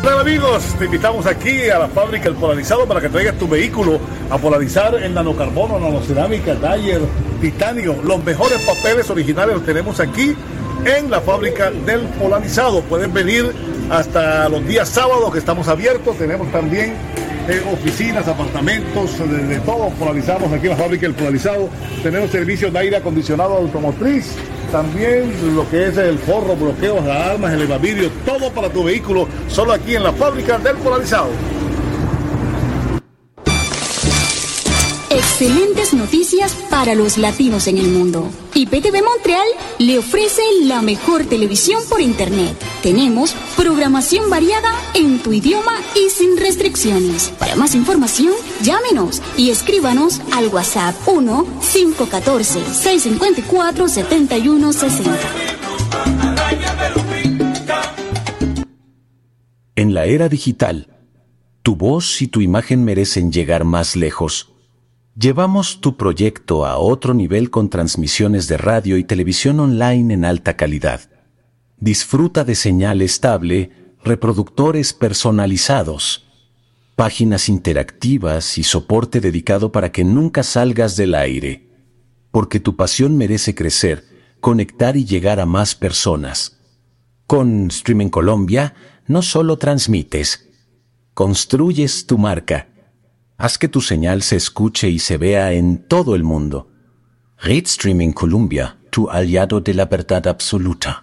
Hola amigos, te invitamos aquí a la fábrica El Polarizado para que traigas tu vehículo a polarizar en nanocarbono, nanocerámica, Dyer, titanio. Los mejores papeles originales los tenemos aquí en la fábrica del Polarizado. Pueden venir hasta los días sábados que estamos abiertos. Tenemos también oficinas, apartamentos, de todo polarizamos aquí en la fábrica del Polarizado. Tenemos servicios de aire acondicionado automotriz, también lo que es el forro, bloqueos, alarmas, el elevavidrio, todo para tu vehículo, solo aquí en la fábrica del Polarizado. Excelentes noticias para los latinos en el mundo. IPTV Montreal le ofrece la mejor televisión por internet. Tenemos programación variada en tu idioma y sin restricciones. Para más información, llámenos y escríbanos al WhatsApp 1-514-654-7160. En la era digital, tu voz y tu imagen merecen llegar más lejos. Llevamos tu proyecto a otro nivel con transmisiones de radio y televisión online en alta calidad. Disfruta de señal estable, reproductores personalizados, páginas interactivas y soporte dedicado para que nunca salgas del aire. Porque tu pasión merece crecer, conectar y llegar a más personas. Con Streaming Colombia, no solo transmites, construyes tu marca. Haz que tu señal se escuche y se vea en todo el mundo. Red Streaming Colombia, tu aliado de la verdad absoluta.